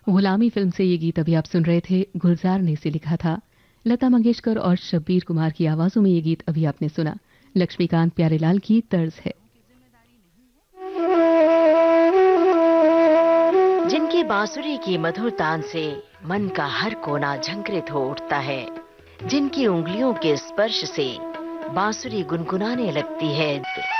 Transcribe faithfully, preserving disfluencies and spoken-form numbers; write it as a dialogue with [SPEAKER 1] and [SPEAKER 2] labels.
[SPEAKER 1] गुलामी फिल्म से ये गीत अभी आप सुन रहे थे, गुलजार ने इसे लिखा था। लता मंगेशकर और शब्बीर कुमार की आवाजों में ये गीत अभी आपने सुना। लक्ष्मीकांत प्यारेलाल की तर्ज है।
[SPEAKER 2] जिनकी बांसुरी की मधुर तान से मन का हर कोना झंकृत हो उठता है, जिनकी उंगलियों के स्पर्श से बांसुरी गुनगुनाने लगती है।